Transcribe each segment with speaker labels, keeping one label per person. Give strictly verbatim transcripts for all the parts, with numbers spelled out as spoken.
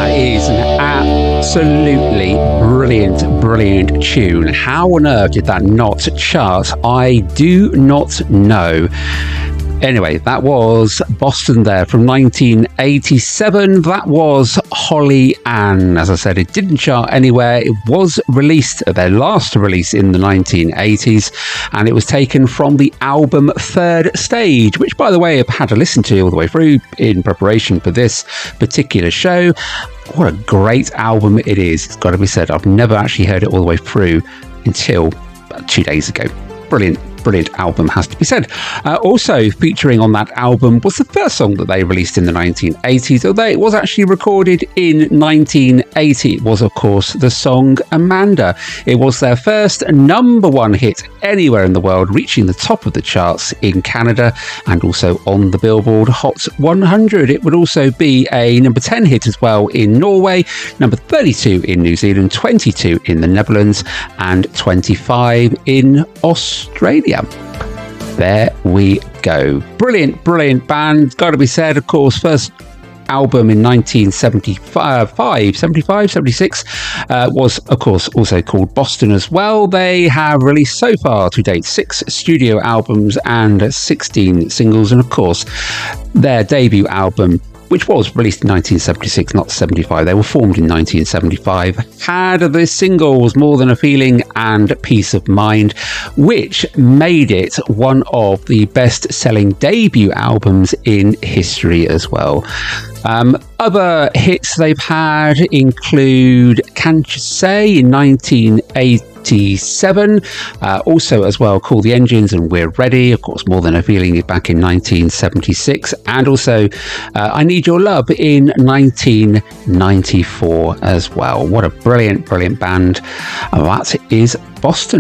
Speaker 1: That is an absolutely brilliant, brilliant tune. How on earth did that not chart? I do not know. Anyway, that was Boston there from nineteen eighty-seven. That was Holly Ann. As I said, it didn't chart anywhere. It was released, their last release in the nineteen eighties, and it was taken from the album Third Stage, which, by the way, I've had to listen to all the way through in preparation for this particular show. What a great album it is. It's got to be said. I've never actually heard it all the way through until about two days ago. Brilliant. Brilliant album, has to be said. Uh, also featuring on that album was the first song that they released in the nineteen eighties, although it was actually recorded in nineteen eighty. It was, of course, the song Amanda. It was their first number one hit anywhere in the world, reaching the top of the charts in Canada and also on the Billboard Hot one hundred. It would also be a number ten hit as well in Norway, number thirty-two in New Zealand, twenty-two in the Netherlands, and twenty-five in Australia. There we go. Brilliant, brilliant band. Got to be said, of course, first album in nineteen seventy-five, seventy-five, seventy-six uh, was, of course, also called Boston as well. They have released so far to date six studio albums and sixteen singles. And, of course, their debut album, which was released in nineteen seventy-six, not seventy-five. They were formed in nineteen seventy-five. Had the singles More Than a Feeling and Peace of Mind, which made it one of the best-selling debut albums in history as well. Um, other hits they've had include Can't You Say in nineteen eighty-seven, uh, also as well Call the Engines and We're Ready, of course More Than a Feeling back in nineteen seventy-six, and also uh, I Need Your Love in nineteen ninety-four as well. What a brilliant, brilliant band. Uh, that is Boston.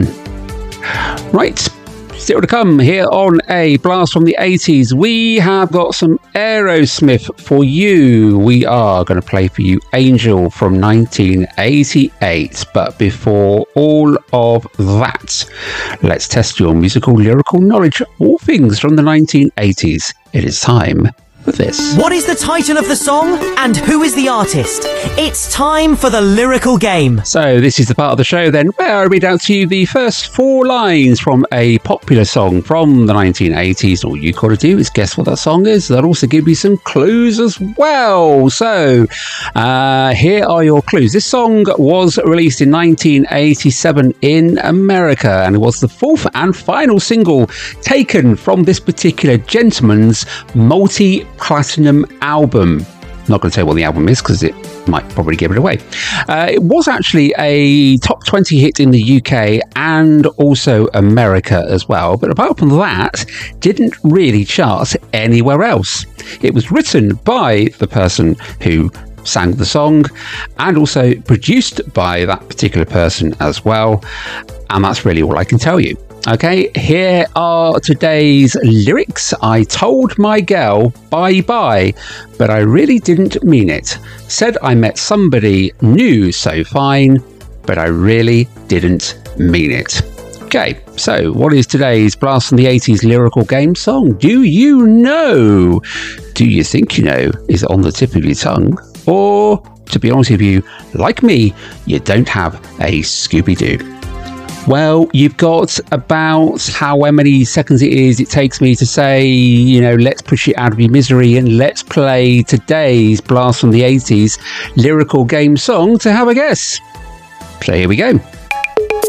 Speaker 1: Right. Still to come here on A Blast from the eighties, we have got some Aerosmith for you. We are going to play for you Angel from nineteen eighty-eight. But before all of that, let's test your musical lyrical knowledge, all things from the nineteen eighties. It is time for this.
Speaker 2: What is the title of the song and who is the artist? It's time for the lyrical game.
Speaker 1: So this is the part of the show then where I read out to you the first four lines from a popular song from the nineteen eighties. All you got to do is guess what that song is. That'll also give you some clues as well. So uh, here are your clues. This song was released in nineteen eighty-seven in America, and it was the fourth and final single taken from this particular gentleman's multi-platinum album. Not going to tell you what the album is because it might probably give it away. Uh, it was actually a top twenty hit in the U K and also America as well. But apart from that, didn't really chart anywhere else. It was written by the person who sang the song and also produced by that particular person as well. And that's really all I can tell you. Okay, here are today's lyrics. I told my girl bye-bye, but I really didn't mean it. Said I met somebody new so fine, but I really didn't mean it. Okay, so what is today's Blast from the eighties lyrical game song? Do you know? Do you think you know? Is it on the tip of your tongue? Or, to be honest with you, like me, you don't have a Scooby-Doo. Well, you've got about however many seconds it is it takes me to say, you know, let's push it out of your misery and let's play today's Blast from the eighties lyrical game song to have a guess. So here we go.